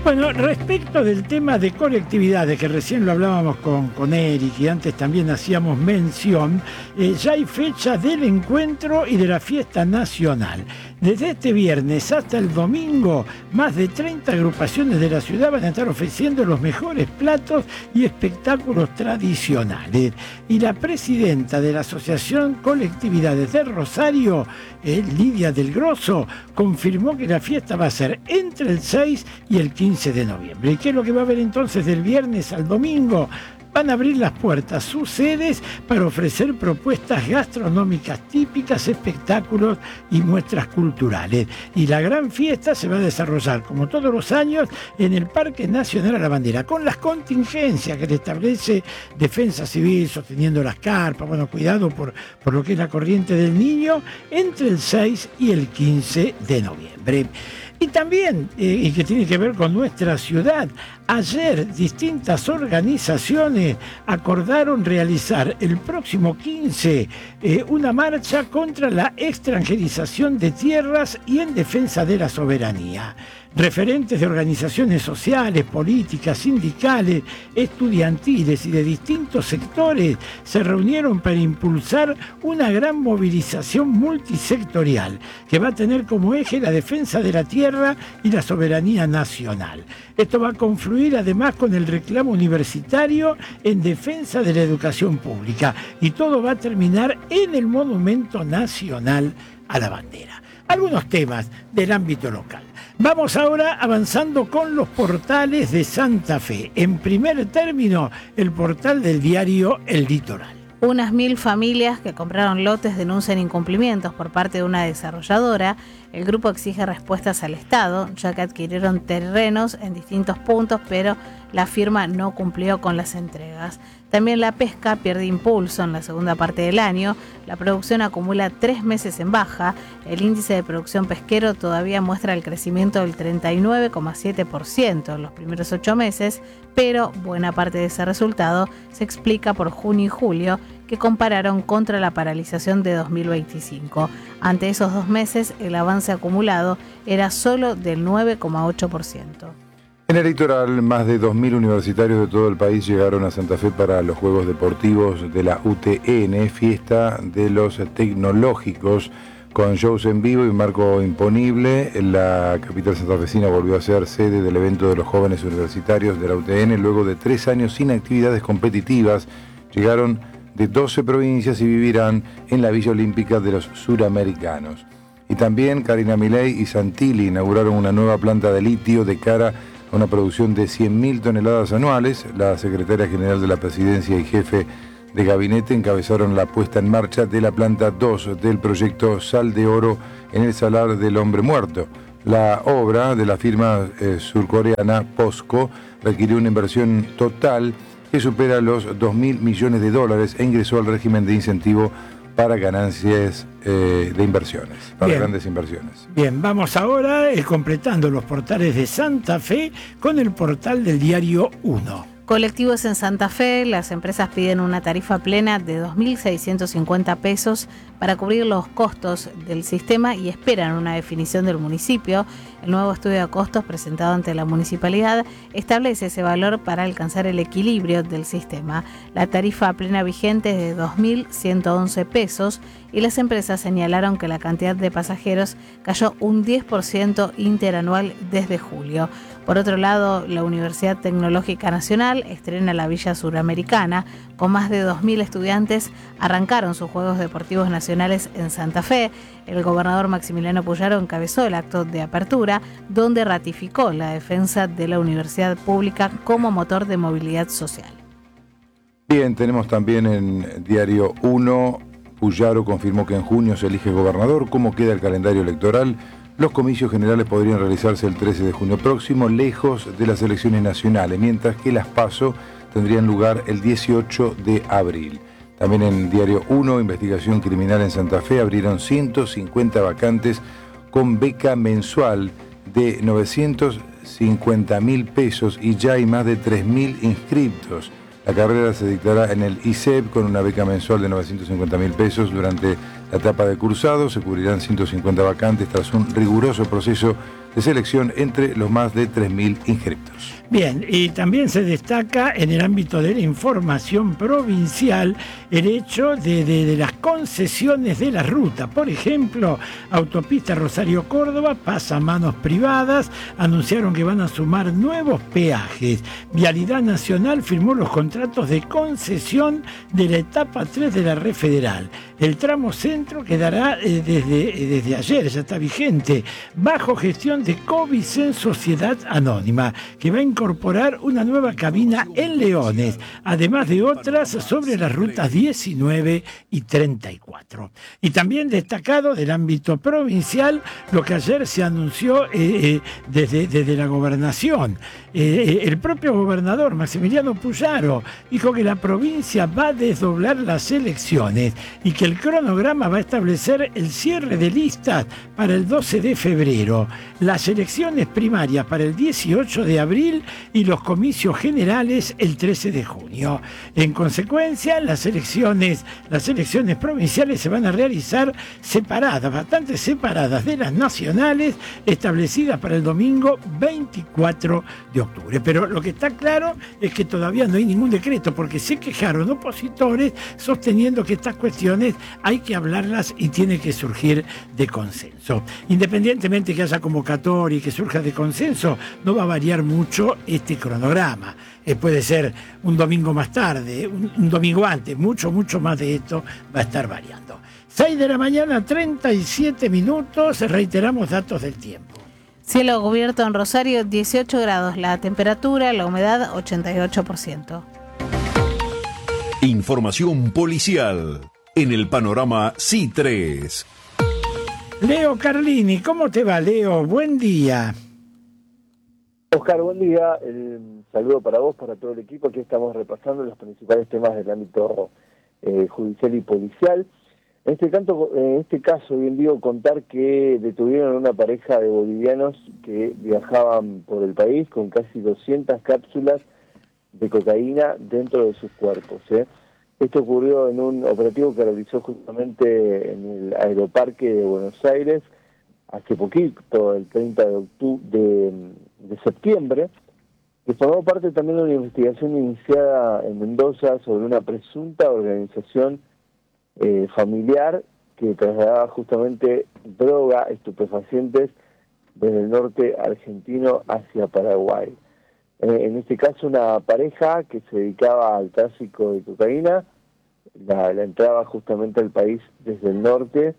Bueno, respecto del tema de colectividades, que recién lo hablábamos con, con Eric y antes también hacíamos mención, eh, ya hay fecha del encuentro y de la fiesta nacional. Desde este viernes hasta el domingo, más de treinta agrupaciones de la ciudad van a estar ofreciendo los mejores platos y espectáculos tradicionales. Y la presidenta de la Asociación Colectividades de Rosario, eh, Lidia del Grosso, confirmó que la fiesta va a ser entre el seis y el quince de noviembre. ¿Y qué es lo que va a haber entonces del viernes al domingo? Van a abrir las puertas sus sedes para ofrecer propuestas gastronómicas típicas, espectáculos y muestras culturales. Y la gran fiesta se va a desarrollar, como todos los años, en el Parque Nacional a la Bandera, con las contingencias que le establece Defensa Civil, sosteniendo las carpas, bueno, cuidado por, por lo que es la corriente del Niño, entre el seis y el quince de noviembre. Y también, eh, y que tiene que ver con nuestra ciudad, ayer distintas organizaciones acordaron realizar el próximo quince eh, una marcha contra la extranjerización de tierras y en defensa de la soberanía. Referentes de organizaciones sociales, políticas, sindicales, estudiantiles y de distintos sectores se reunieron para impulsar una gran movilización multisectorial que va a tener como eje la defensa de la tierra y la soberanía nacional. Esto va a confluir además con el reclamo universitario en defensa de la educación pública y todo va a terminar en el Monumento Nacional a la Bandera. Algunos temas del ámbito local. Vamos ahora avanzando con los portales de Santa Fe. En primer término, el portal del diario El Litoral. Unas mil familias que compraron lotes denuncian incumplimientos por parte de una desarrolladora. El grupo exige respuestas al Estado, ya que adquirieron terrenos en distintos puntos, pero la firma no cumplió con las entregas. También la pesca pierde impulso en la segunda parte del año. La producción acumula tres meses en baja. El índice de producción pesquero todavía muestra el crecimiento del treinta y nueve coma siete por ciento en los primeros ocho meses, pero buena parte de ese resultado se explica por junio y julio, que compararon contra la paralización de dos mil veinticinco. Ante esos dos meses, el avance acumulado era solo del nueve coma ocho por ciento. En el litoral, más de dos mil universitarios de todo el país llegaron a Santa Fe para los Juegos Deportivos de la U T N, fiesta de los tecnológicos, con shows en vivo y marco imponible. La capital santafesina volvió a ser sede del evento de los jóvenes universitarios de la U T N. Luego de tres años sin actividades competitivas, llegaron de doce provincias y vivirán en la Villa Olímpica de los Suramericanos. Y también Karina Milei y Santilli inauguraron una nueva planta de litio de cara a una producción de cien mil toneladas anuales. La secretaria general de la Presidencia y jefe de gabinete encabezaron la puesta en marcha de la planta dos del proyecto Sal de Oro en el Salar del Hombre Muerto. La obra de la firma eh, surcoreana POSCO requirió una inversión total que supera los dos mil millones de dólares e ingresó al régimen de incentivo para ganancias eh, de inversiones, para Bien. grandes inversiones. Bien, vamos ahora eh, completando los portales de Santa Fe con el portal del diario uno. Colectivos en Santa Fe, las empresas piden una tarifa plena de dos mil seiscientos cincuenta pesos para cubrir los costos del sistema y esperan una definición del municipio. El nuevo estudio de costos presentado ante la municipalidad establece ese valor para alcanzar el equilibrio del sistema. La tarifa plena vigente es de dos mil ciento once pesos y las empresas señalaron que la cantidad de pasajeros cayó un diez por ciento interanual desde julio. Por otro lado, la Universidad Tecnológica Nacional estrena la Villa Suramericana. Con más de dos mil estudiantes arrancaron sus Juegos Deportivos Nacionales en Santa Fe. El gobernador Maximiliano Puyaro encabezó el acto de apertura, donde ratificó la defensa de la universidad pública como motor de movilidad social. Bien, tenemos también en Diario uno, Puyaro confirmó que en junio se elige gobernador. ¿Cómo queda el calendario electoral? Los comicios generales podrían realizarse el trece de junio próximo, lejos de las elecciones nacionales, mientras que las PASO tendrían lugar el dieciocho de abril. También en Diario uno, Investigación Criminal en Santa Fe, abrieron ciento cincuenta vacantes con beca mensual de novecientos cincuenta mil pesos y ya hay más de tres mil inscriptos. La carrera se dictará en el I S E B con una beca mensual de novecientos cincuenta mil pesos durante La etapa de cursado se cubrirán ciento cincuenta vacantes tras un riguroso proceso de selección entre los más de tres mil inscriptos. Bien, y también se destaca en el ámbito de la información provincial el hecho de, de, de las concesiones de la ruta. Por ejemplo, Autopista Rosario-Córdoba pasa a manos privadas, anunciaron que van a sumar nuevos peajes. Vialidad Nacional firmó los contratos de concesión de la etapa tres de la Red Federal. El tramo centro quedará eh, desde, eh, desde ayer, ya está vigente, bajo gestión de Covicen Sociedad Anónima, que va a incorporar una nueva cabina en Leones, además de otras sobre las rutas diecinueve y treinta y cuatro. Y también destacado del ámbito provincial lo que ayer se anunció eh, eh, desde, desde la gobernación. Eh, el propio gobernador Maximiliano Puyaro dijo que la provincia va a desdoblar las elecciones y que el cronograma va a establecer el cierre de listas para el doce de febrero, las elecciones primarias para el dieciocho de abril y los comicios generales el trece de junio. En consecuencia, las elecciones, las elecciones provinciales se van a realizar separadas, bastante separadas de las nacionales establecidas para el domingo veinticuatro de octubre. Pero lo que está claro es que todavía no hay ningún decreto, porque se quejaron opositores sosteniendo que estas cuestiones hay que hablarlas y tiene que surgir de consenso. Independientemente que haya convocatoria y que surja de consenso, no va a variar mucho este cronograma. Eh, puede ser un domingo más tarde, un, un domingo antes, mucho, mucho más de esto va a estar variando. seis de la mañana, treinta y siete minutos, reiteramos datos del tiempo. Cielo cubierto en Rosario, dieciocho grados la temperatura, la humedad ochenta y ocho por ciento. Información policial en el panorama C I tres. Leo Carlini, ¿cómo te va, Leo? Buen día. Oscar, buen día. Un saludo para vos, para todo el equipo. Aquí estamos repasando los principales temas del ámbito eh, judicial y policial. En este, canto, en este caso, bien digo, contar que detuvieron a una pareja de bolivianos que viajaban por el país con casi doscientas cápsulas de cocaína dentro de sus cuerpos. ¿eh? Esto ocurrió en un operativo que realizó justamente en el Aeroparque de Buenos Aires hace poquito, el treinta de octubre de, de septiembre, que formó parte también de una investigación iniciada en Mendoza sobre una presunta organización eh, familiar que trasladaba justamente droga, estupefacientes desde el norte argentino hacia Paraguay. Eh, en este caso una pareja que se dedicaba al tráfico de cocaína, la, la entraba justamente al país desde el norte,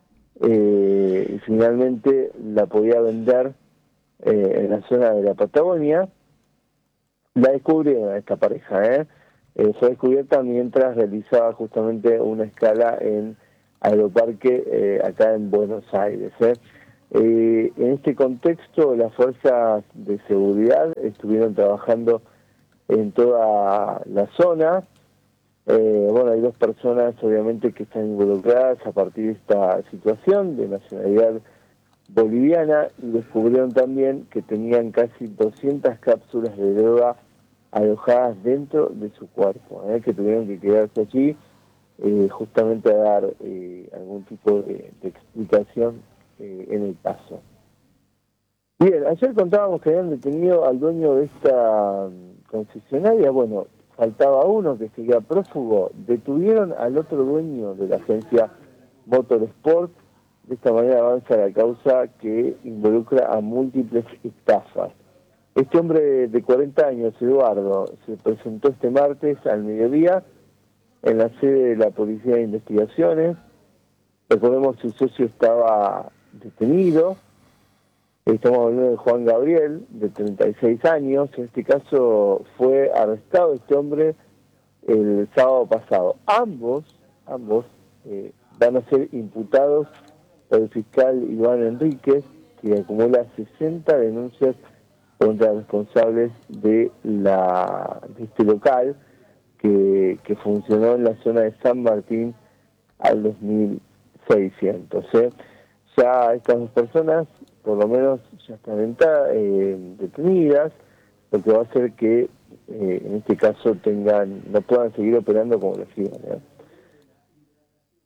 eh, y finalmente la podía vender eh, en la zona de la Patagonia. La descubrieron a esta pareja, ¿eh? Eh, fue descubierta mientras realizaba justamente una escala en Aeroparque eh, acá en Buenos Aires. ¿eh? Eh, en este contexto, las fuerzas de seguridad estuvieron trabajando en toda la zona. Eh, bueno, hay dos personas obviamente que están involucradas a partir de esta situación de nacionalidad boliviana, y descubrieron también que tenían casi doscientas cápsulas de droga alojadas dentro de su cuerpo, ¿eh? que tuvieron que quedarse allí eh, justamente a dar eh, algún tipo de, de explicación eh, en el caso. Bien, ayer contábamos que habían detenido al dueño de esta concesionaria. Bueno, faltaba uno que seguía prófugo. Detuvieron al otro dueño de la agencia Motorsport. De esta manera avanza la causa que involucra a múltiples estafas. Este hombre de cuarenta años, Eduardo, se presentó este martes al mediodía en la sede de la Policía de Investigaciones. Recordemos que su socio estaba detenido. Estamos hablando de Juan Gabriel, de treinta y seis años. En este caso fue arrestado este hombre el sábado pasado. Ambos, ambos eh, van a ser imputados por el fiscal Iván Enríquez, que acumula sesenta denuncias contra responsables de la de este local que, que funcionó en la zona de San Martín al dos mil seiscientos. ¿eh? Ya estas dos personas, por lo menos, ya están eh, detenidas, lo que va a hacer que eh, en este caso tengan no puedan seguir operando como lo hacían. ¿eh?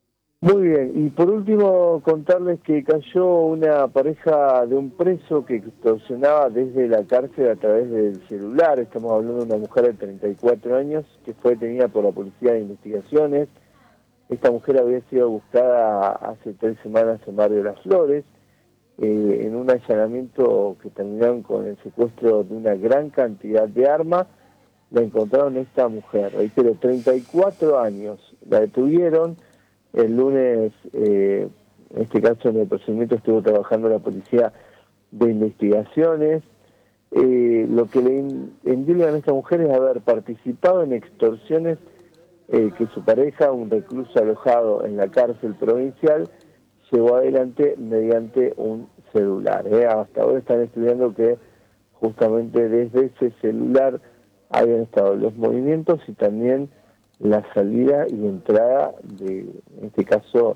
Muy bien, y por último contarles que cayó una pareja de un preso que extorsionaba desde la cárcel a través del celular. Estamos hablando de una mujer de treinta y cuatro años que fue detenida por la Policía de Investigaciones. Esta mujer había sido buscada hace tres semanas en Barrio Las Flores, eh, en un allanamiento que terminaron con el secuestro de una gran cantidad de armas. La encontraron esta mujer, reitero, treinta y cuatro años, la detuvieron. El lunes, eh, en este caso en el procedimiento estuvo trabajando la Policía de Investigaciones. Eh, lo que le endilgan a esta mujer es haber participado en extorsiones eh, que su pareja, un recluso alojado en la cárcel provincial, llevó adelante mediante un celular. ¿eh? Hasta ahora están estudiando que justamente desde ese celular hayan estado los movimientos y también la salida y entrada de, en este caso,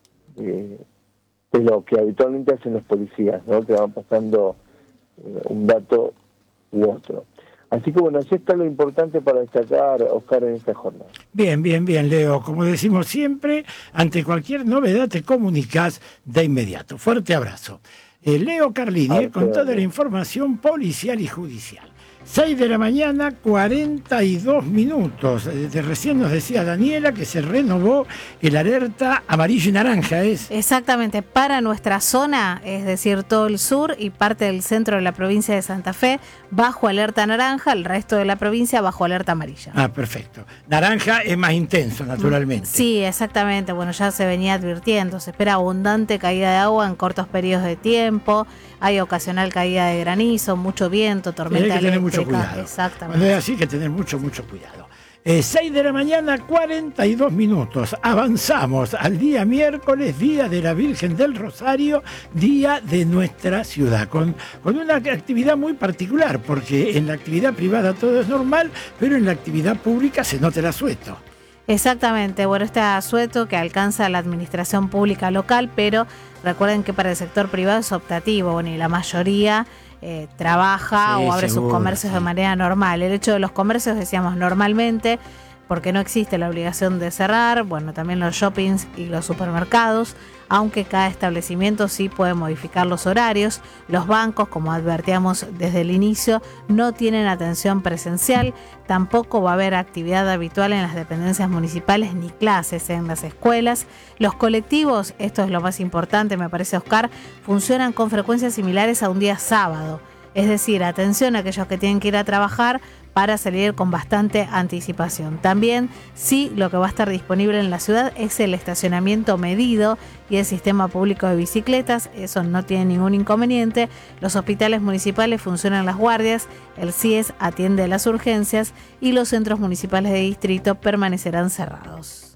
de, de lo que habitualmente hacen los policías, ¿no? Que van pasando eh, un dato u otro. Así que bueno, así está lo importante para destacar, Oscar, en esta jornada. Bien, bien, bien, Leo. Como decimos siempre, ante cualquier novedad te comunicas de inmediato. Fuerte abrazo. Eh, Leo Carlini, eh, con toda la información policial y judicial. seis de la mañana, cuarenta y dos minutos. De recién nos decía Daniela que se renovó el alerta amarillo y naranja, ¿es? Exactamente, para nuestra zona, es decir, todo el sur y parte del centro de la provincia de Santa Fe, bajo alerta naranja, el resto de la provincia bajo alerta amarilla. Ah, perfecto. Naranja es más intenso, naturalmente. Sí, exactamente. Bueno, ya se venía advirtiendo, se espera abundante caída de agua en cortos periodos de tiempo, hay ocasional caída de granizo, mucho viento, tormenta hay que tener mucho eléctrica. cuidado. Exactamente. Cuando es así, hay que tener mucho, mucho cuidado. Eh, seis de la mañana, cuarenta y dos minutos. Avanzamos al día miércoles, día de la Virgen del Rosario, día de nuestra ciudad, con, con una actividad muy particular, porque en la actividad privada todo es normal, pero en la actividad pública se nota el asueto. Exactamente, bueno, este asueto que alcanza la administración pública local, pero recuerden que para el sector privado es optativo, bueno, y la mayoría eh, trabaja sí, o abre seguro, sus comercios sí. de manera normal. El hecho de los comercios, decíamos, normalmente, porque no existe la obligación de cerrar, bueno, también los shoppings y los supermercados, aunque cada establecimiento sí puede modificar los horarios. Los bancos, como advertíamos desde el inicio, no tienen atención presencial, tampoco va a haber actividad habitual en las dependencias municipales ni clases en las escuelas. Los colectivos, esto es lo más importante, me parece, Oscar, funcionan con frecuencias similares a un día sábado. Es decir, atención a aquellos que tienen que ir a trabajar para salir con bastante anticipación. También, sí, lo que va a estar disponible en la ciudad es el estacionamiento medido y el sistema público de bicicletas, eso no tiene ningún inconveniente. Los hospitales municipales funcionan las guardias, el C I E S atiende las urgencias y los centros municipales de distrito permanecerán cerrados.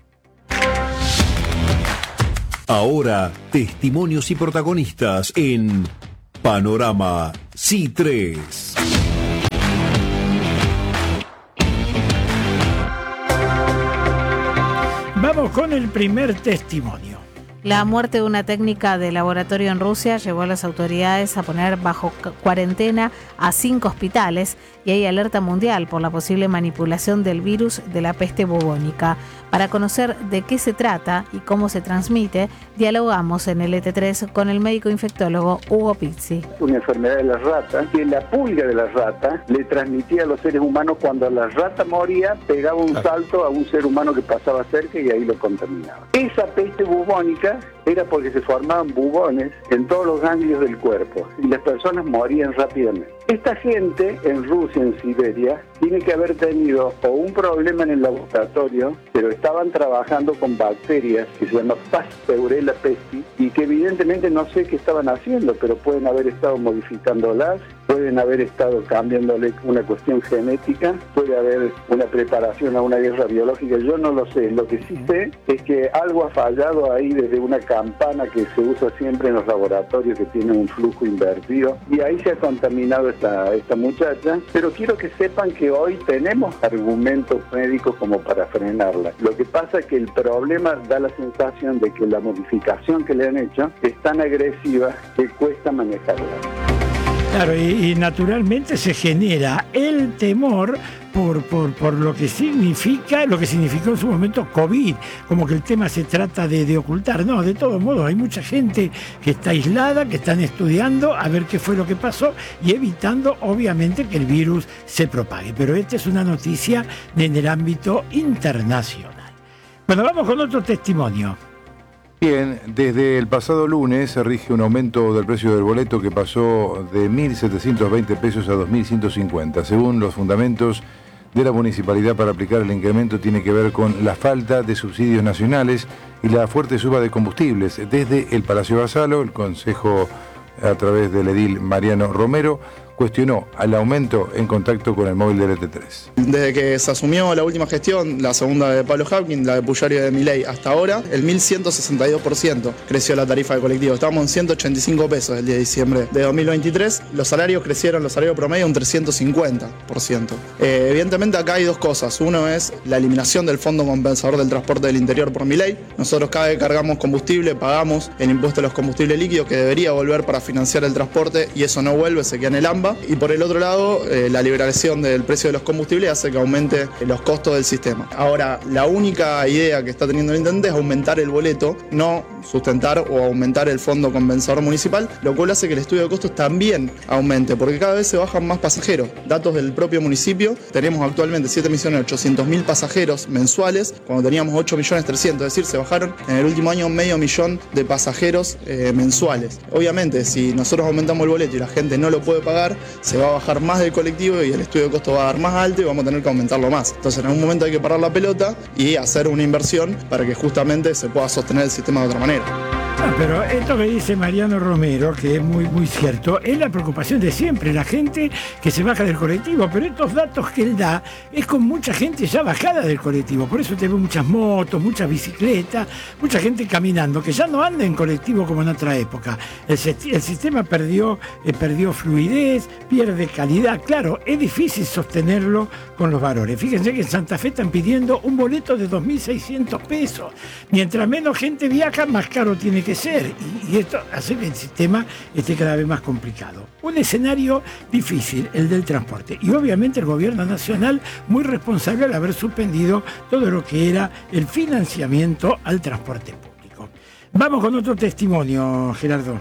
Ahora, testimonios y protagonistas en Panorama C I tres. Vamos con el primer testimonio. La muerte de una técnica de laboratorio en Rusia llevó a las autoridades a poner bajo cuarentena a cinco hospitales y hay alerta mundial por la posible manipulación del virus de la peste bubónica. Para conocer de qué se trata y cómo se transmite, dialogamos en el E T tres con el médico infectólogo Hugo Pizzi. Una enfermedad de la rata, que la pulga de la rata le transmitía a los seres humanos cuando la rata moría, pegaba un salto a un ser humano que pasaba cerca y ahí lo contaminaba. Esa peste bubónica era porque se formaban bubones en todos los ganglios del cuerpo y las personas morían rápidamente. Esta gente en Rusia, en Siberia, tiene que haber tenido o un problema en el laboratorio, pero estaban trabajando con bacterias que se llama Pasteurella pestis y que evidentemente no sé qué estaban haciendo, pero pueden haber estado modificándolas, pueden haber estado cambiándole una cuestión genética, puede haber una preparación a una guerra biológica, yo no lo sé. Lo que sí sé es que algo ha fallado ahí desde una campana que se usa siempre en los laboratorios que tienen un flujo invertido y ahí se ha contaminado esta, esta muchacha, pero quiero que sepan que hoy tenemos argumentos médicos como para frenarla. Lo que pasa es que el problema da la sensación de que la modificación que le han hecho es tan agresiva que cuesta manejarla. Claro, y, y naturalmente se genera el temor por, por, por lo que significa, lo que significó en su momento COVID, como que el tema se trata de, de ocultar. No, de todos modos, hay mucha gente que está aislada, que están estudiando a ver qué fue lo que pasó y evitando, obviamente, que el virus se propague. Pero esta es una noticia en el ámbito internacional. Bueno, vamos con otro testimonio. Bien, desde el pasado lunes se rige un aumento del precio del boleto que pasó de mil setecientos veinte pesos a dos mil ciento cincuenta. Según los fundamentos de la municipalidad para aplicar el incremento tiene que ver con la falta de subsidios nacionales y la fuerte suba de combustibles. Desde el Palacio Basalo, el Consejo, a través del edil Mariano Romero, cuestionó al aumento en contacto con el móvil del E T tres. Desde que se asumió la última gestión, la segunda de Pablo Hapkin, la de Puyari y de Milei, hasta ahora, el mil ciento sesenta y dos por ciento creció la tarifa de colectivo. Estamos en ciento ochenta y cinco pesos el diez de diciembre de dos mil veintitrés. Los salarios crecieron, los salarios promedio, un trescientos cincuenta por ciento. Eh, evidentemente acá hay dos cosas. Uno es la eliminación del Fondo Compensador del Transporte del Interior por Milei. Nosotros cada vez que cargamos combustible pagamos el impuesto a los combustibles líquidos que debería volver para financiar el transporte y eso no vuelve, se queda en el AMBA. Y por el otro lado, eh, la liberación del precio de los combustibles hace que aumente los costos del sistema. Ahora, la única idea que está teniendo el intendente es aumentar el boleto, no sustentar o aumentar el fondo compensador municipal, lo cual hace que el estudio de costos también aumente, porque cada vez se bajan más pasajeros. Datos del propio municipio, tenemos actualmente siete millones ochocientos mil pasajeros mensuales, cuando teníamos ocho millones trescientos, es decir, se bajaron en el último año medio millón de pasajeros eh, mensuales. Obviamente, si nosotros aumentamos el boleto y la gente no lo puede pagar, se va a bajar más del colectivo y el estudio de costos va a dar más alto y vamos a tener que aumentarlo más. Entonces en algún momento hay que parar la pelota y hacer una inversión para que justamente se pueda sostener el sistema de otra manera. Ah, pero esto que dice Mariano Romero, que es muy, muy cierto, es la preocupación de siempre, la gente que se baja del colectivo, pero estos datos que él da es con mucha gente ya bajada del colectivo, por eso te veo muchas motos, muchas bicicletas, mucha gente caminando, que ya no anda en colectivo como en otra época. El, el sistema perdió, eh, perdió fluidez, pierde calidad, claro, es difícil sostenerlo con los valores. Fíjense que en Santa Fe están pidiendo un boleto de dos mil seiscientos pesos, mientras menos gente viaja, más caro tiene que ser, y, y esto hace que el sistema esté cada vez más complicado. Un escenario difícil, el del transporte, y obviamente el gobierno nacional muy responsable al haber suspendido todo lo que era el financiamiento al transporte público. Vamos con otro testimonio, Gerardo.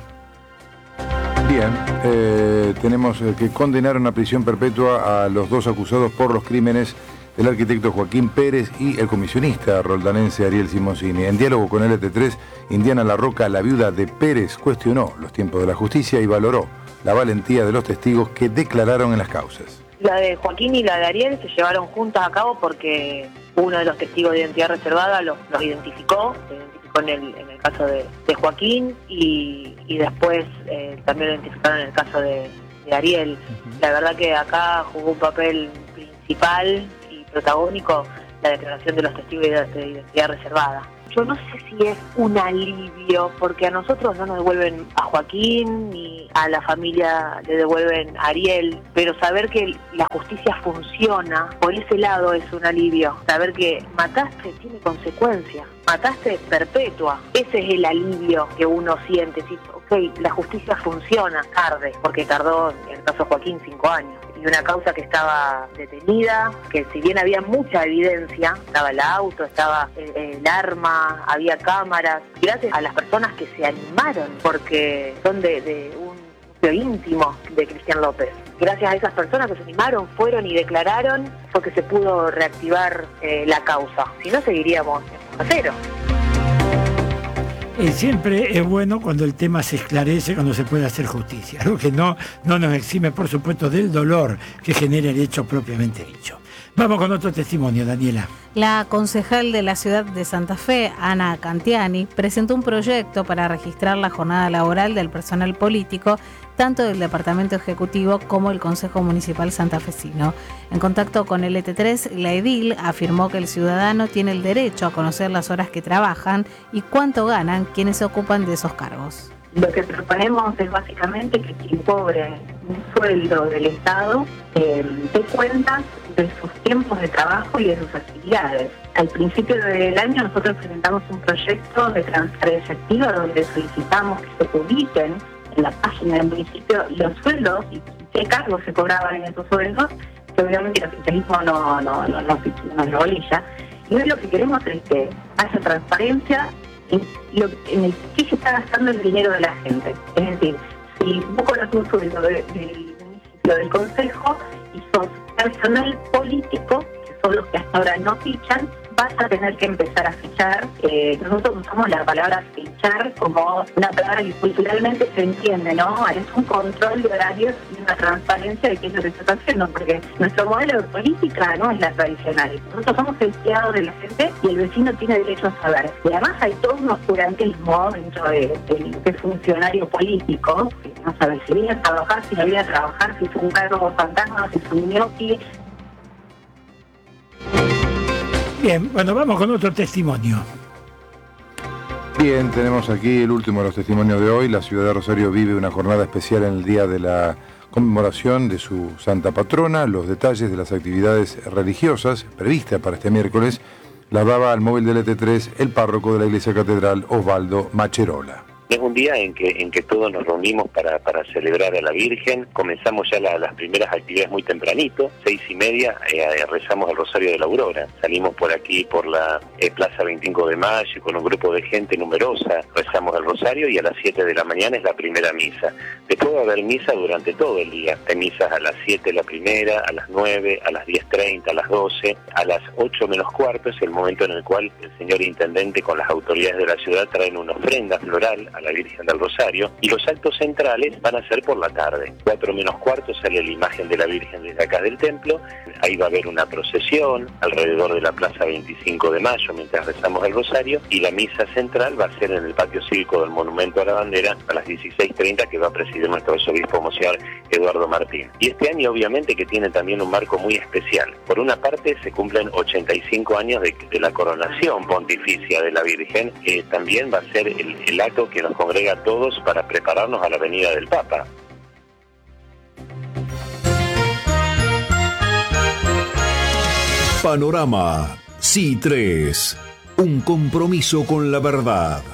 Bien, eh, tenemos que condenaron a prisión perpetua a los dos acusados por los crímenes del arquitecto Joaquín Pérez y el comisionista roldanense Ariel Simoncini. En diálogo con el E T tres, Indiana Larroca, la viuda de Pérez, cuestionó los tiempos de la justicia y valoró la valentía de los testigos que declararon en las causas. La de Joaquín y la de Ariel se llevaron juntas a cabo porque uno de los testigos de identidad reservada los, los identificó, se identificó en el, en el caso de, de Joaquín y, y después eh, también lo identificaron en el caso de, de Ariel. La verdad que acá jugó un papel principal protagónico la declaración de los testigos de identidad reservada. Yo no sé si es un alivio, porque a nosotros no nos devuelven a Joaquín ni a la familia le devuelven a Ariel, pero saber que la justicia funciona, por ese lado es un alivio. Saber que mataste tiene consecuencias, mataste perpetua. Ese es el alivio que uno siente. Si, ok, la justicia funciona, tarde, porque tardó, en el caso de Joaquín, cinco años. Y una causa que estaba detenida, que si bien había mucha evidencia, estaba el auto, estaba el, el arma, había cámaras, gracias a las personas que se animaron, porque son de, de un núcleo íntimo de Cristian López. Gracias a esas personas que se animaron, fueron y declararon, fue que se pudo reactivar eh, la causa. Si no, seguiríamos a cero. Eh, siempre es bueno cuando el tema se esclarece, cuando se puede hacer justicia, algo que no, no nos exime, por supuesto, del dolor que genera el hecho propiamente dicho. Vamos con otro testimonio, Daniela. La concejal de la ciudad de Santa Fe, Ana Cantiani, presentó un proyecto para registrar la jornada laboral del personal político, tanto del Departamento Ejecutivo como el Consejo Municipal santafesino. En contacto con el E T tres, la edil afirmó que el ciudadano tiene el derecho a conocer las horas que trabajan y cuánto ganan quienes se ocupan de esos cargos. Lo que proponemos es básicamente que quien cobre un sueldo del Estado eh, dé cuentas de sus tiempos de trabajo y de sus actividades. Al principio del año nosotros presentamos un proyecto de transferencia efectiva donde solicitamos que se publiquen en la página del municipio los sueldos y qué cargos se cobraban en esos sueldos, que obviamente el oficialismo no, no, no, no, no lo bolilla. Y hoy lo que queremos es que haya transparencia en, lo, en el que se está gastando el dinero de la gente. Es decir, si vos cobras un sueldo de, del municipio, del consejo, y sos personal político, que son los que hasta ahora no fichan, vas a tener que empezar a fichar. Eh, nosotros usamos la palabra fichar como una palabra que culturalmente se entiende, ¿no? Es un control de horarios y una transparencia de qué es lo que se está haciendo, porque nuestro modelo de política no es la tradicional. Nosotros somos empleados de la gente y el vecino tiene derecho a saber. Y además hay todo un oscurantismo dentro de, de, de funcionario político, que no sabe si viene a trabajar, si no viene a trabajar, si es un cargo fantasma, si es un gnocchi. Bien, bueno, vamos con otro testimonio. Bien, tenemos aquí el último de los testimonios de hoy. La ciudad de Rosario vive una jornada especial en el día de la conmemoración de su santa patrona. Los detalles de las actividades religiosas previstas para este miércoles las daba al móvil del E T tres el párroco de la Iglesia Catedral, Osvaldo Macherola. Es un día en que en que todos nos reunimos para, para celebrar a la Virgen. Comenzamos ya la, las primeras actividades muy tempranito, seis y media, eh, rezamos el Rosario de la Aurora. Salimos por aquí, por la eh, Plaza veinticinco de Mayo, con un grupo de gente numerosa, rezamos el Rosario y a las siete de la mañana es la primera misa. Después va a haber misa durante todo el día. Hay misas a las siete la primera, a las nueve, a las diez treinta, a las doce, a las ocho menos cuarto es el momento en el cual el señor Intendente con las autoridades de la ciudad traen una ofrenda floral a la Virgen del Rosario, y los actos centrales van a ser por la tarde. Cuatro menos cuarto sale la imagen de la Virgen desde acá del templo, ahí va a haber una procesión alrededor de la Plaza veinticinco de Mayo mientras rezamos el Rosario, y la misa central va a ser en el patio cívico del Monumento a la Bandera a las dieciséis treinta, que va a presidir nuestro arzobispo Monseñor Eduardo Martín. Y este año obviamente que tiene también un marco muy especial. Por una parte se cumplen ochenta y cinco años de, de la coronación pontificia de la Virgen, que también va a ser el, el acto que nos congrega a todos para prepararnos a la venida del Papa. Panorama C I tres, un compromiso con la verdad.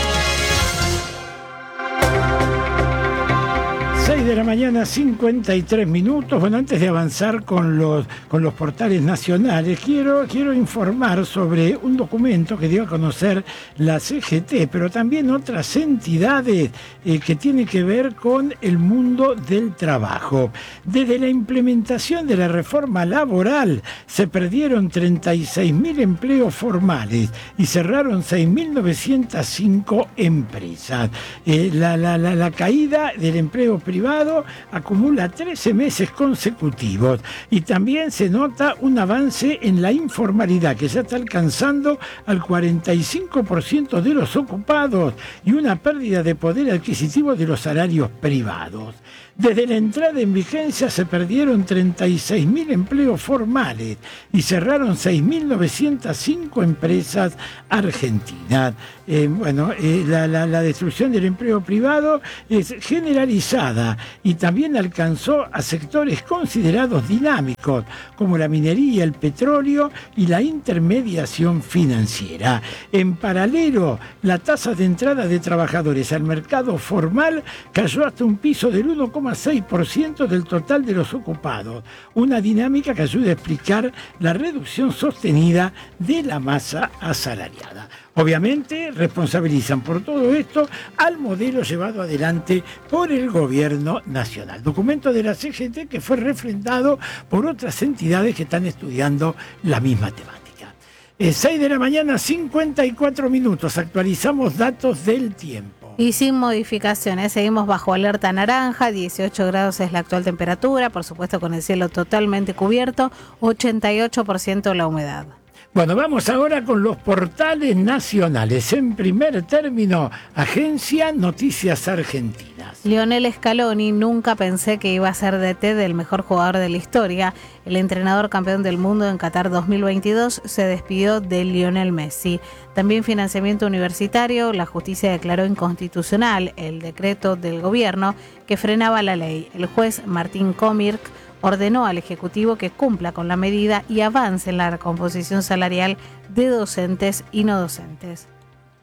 seis de la mañana, cincuenta y tres minutos. Bueno, antes de avanzar con los, con los portales nacionales, quiero, quiero informar sobre un documento que dio a conocer la C G T, pero también otras entidades eh, que tienen que ver con el mundo del trabajo. Desde la implementación de la reforma laboral se perdieron treinta y seis mil empleos formales y cerraron seis mil novecientas cinco empresas. Eh, la, la, la, la caída del empleo privado acumula trece meses consecutivos, y también se nota un avance en la informalidad que ya está alcanzando al cuarenta y cinco por ciento de los ocupados y una pérdida de poder adquisitivo de los salarios privados. Desde la entrada en vigencia se perdieron treinta y seis mil empleos formales y cerraron seis mil novecientas cinco empresas argentinas. Eh, bueno, eh, la, la, la destrucción del empleo privado es generalizada y también alcanzó a sectores considerados dinámicos, como la minería, el petróleo y la intermediación financiera. En paralelo, la tasa de entrada de trabajadores al mercado formal cayó hasta un piso del uno coma seis por ciento del total de los ocupados, una dinámica que ayuda a explicar la reducción sostenida de la masa asalariada. Obviamente responsabilizan por todo esto al modelo llevado adelante por el gobierno nacional. Documento de la C G T que fue refrendado por otras entidades que están estudiando la misma temática. Eh, seis de la mañana, cincuenta y cuatro minutos. Actualizamos datos del tiempo. Y sin modificaciones, seguimos bajo alerta naranja, dieciocho grados es la actual temperatura, por supuesto con el cielo totalmente cubierto, ochenta y ocho por ciento la humedad. Bueno, vamos ahora con los portales nacionales. En primer término, Agencia Noticias Argentinas. Lionel Scaloni, nunca pensé que iba a ser D T del mejor jugador de la historia. El entrenador campeón del mundo en Qatar dos mil veintidós se despidió de Lionel Messi. También financiamiento universitario. La justicia declaró inconstitucional el decreto del gobierno que frenaba la ley. El juez Martín Comirc ordenó al Ejecutivo que cumpla con la medida y avance en la recomposición salarial de docentes y no docentes.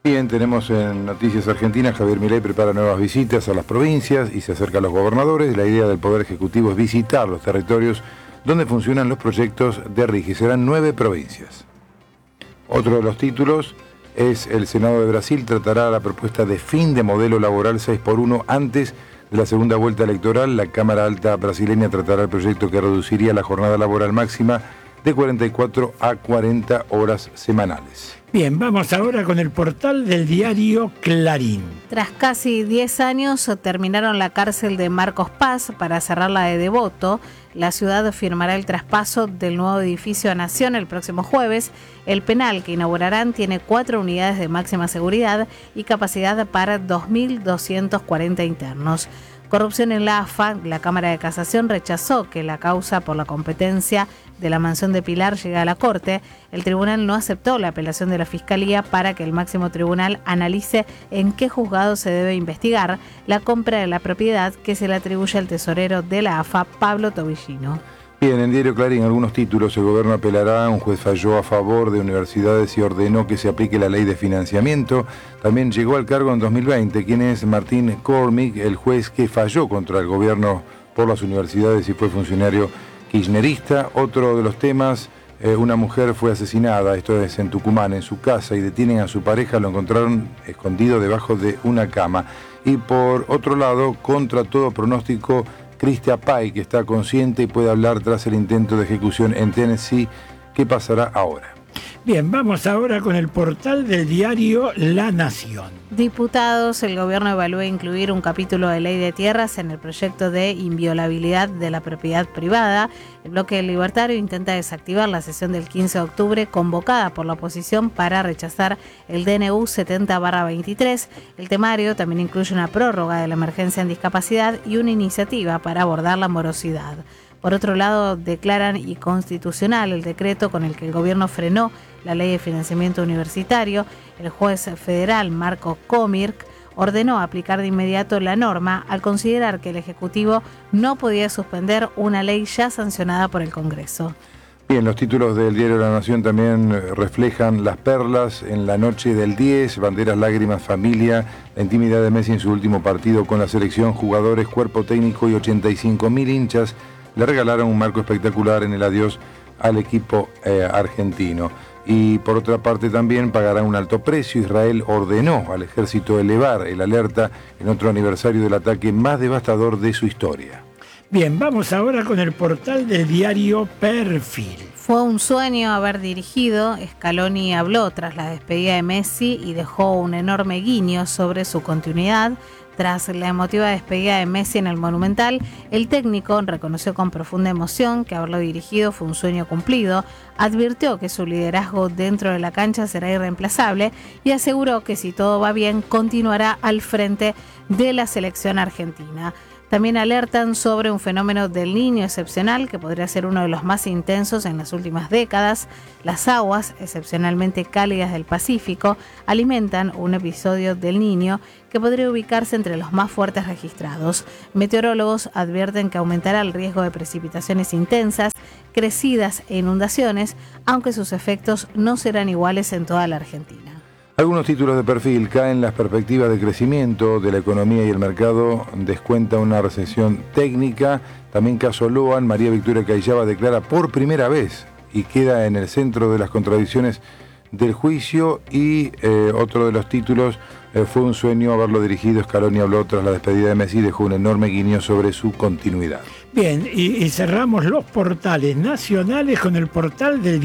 Bien, tenemos en Noticias Argentinas, Javier Milei prepara nuevas visitas a las provincias y se acerca a los gobernadores. La idea del Poder Ejecutivo es visitar los territorios donde funcionan los proyectos de RIGI. Serán nueve provincias. Otro de los títulos es el Senado de Brasil tratará la propuesta de fin de modelo laboral seis por uno antes de la segunda vuelta electoral. La Cámara Alta brasileña tratará el proyecto que reduciría la jornada laboral máxima de cuarenta y cuatro a cuarenta horas semanales. Bien, vamos ahora con el portal del diario Clarín. Tras casi diez años terminaron la cárcel de Marcos Paz para cerrar la de Devoto. La ciudad firmará el traspaso del nuevo edificio a Nación el próximo jueves. El penal que inaugurarán tiene cuatro unidades de máxima seguridad y capacidad para dos mil doscientos cuarenta internos. Corrupción en la A F A, la Cámara de Casación rechazó que la causa por la competencia de la mansión de Pilar llegue a la Corte. El tribunal no aceptó la apelación de la Fiscalía para que el máximo tribunal analice en qué juzgado se debe investigar la compra de la propiedad que se le atribuye al tesorero de la A F A, Pablo Tobillino. Bien, en Diario Clarín, algunos títulos. El gobierno apelará, un juez falló a favor de universidades y ordenó que se aplique la ley de financiamiento. También llegó al cargo en dos mil veinte. ¿Quién es Martín Cormick, el juez que falló contra el gobierno por las universidades y fue funcionario kirchnerista? Otro de los temas, eh, una mujer fue asesinada, esto es en Tucumán, en su casa, y detienen a su pareja, lo encontraron escondido debajo de una cama. Y por otro lado, contra todo pronóstico, Christia Pay, que está consciente y puede hablar tras el intento de ejecución en Tennessee. ¿Qué pasará ahora? Bien, vamos ahora con el portal del diario La Nación. Diputados, el gobierno evalúa incluir un capítulo de ley de tierras en el proyecto de inviolabilidad de la propiedad privada. El bloque libertario intenta desactivar la sesión del quince de octubre convocada por la oposición para rechazar el D N U setenta barra veintitrés. El temario también incluye una prórroga de la emergencia en discapacidad y una iniciativa para abordar la morosidad. Por otro lado, declaran inconstitucional el decreto con el que el gobierno frenó la ley de financiamiento universitario. El juez federal Marco Comirc ordenó aplicar de inmediato la norma al considerar que el Ejecutivo no podía suspender una ley ya sancionada por el Congreso. Bien, los títulos del diario La Nación también reflejan las perlas en la noche del diez, banderas, lágrimas, familia, la intimidad de Messi en su último partido con la selección, jugadores, cuerpo técnico y ochenta y cinco mil hinchas le regalaron un marco espectacular en el adiós al equipo eh, argentino. Y por otra parte también pagará un alto precio. Israel ordenó al ejército elevar el alerta en otro aniversario del ataque más devastador de su historia. Bien, vamos ahora con el portal del diario Perfil. Fue un sueño haber dirigido. Scaloni habló tras la despedida de Messi y dejó un enorme guiño sobre su continuidad. Tras la emotiva despedida de Messi en el Monumental, el técnico reconoció con profunda emoción que haberlo dirigido fue un sueño cumplido, advirtió que su liderazgo dentro de la cancha será irreemplazable y aseguró que si todo va bien continuará al frente de la selección argentina. También alertan sobre un fenómeno del Niño excepcional que podría ser uno de los más intensos en las últimas décadas. Las aguas, excepcionalmente cálidas del Pacífico, alimentan un episodio del Niño que podría ubicarse entre los más fuertes registrados. Meteorólogos advierten que aumentará el riesgo de precipitaciones intensas, crecidas e inundaciones, aunque sus efectos no serán iguales en toda la Argentina. Algunos títulos de Perfil: caen las perspectivas de crecimiento de la economía y el mercado, descuenta una recesión técnica. También caso Loan, María Victoria Cayaba declara por primera vez y queda en el centro de las contradicciones del juicio. Y eh, otro de los títulos, eh, fue un sueño haberlo dirigido. Scaloni habló tras la despedida de Messi y dejó un enorme guiño sobre su continuidad. Bien, y, y cerramos los portales nacionales con el portal del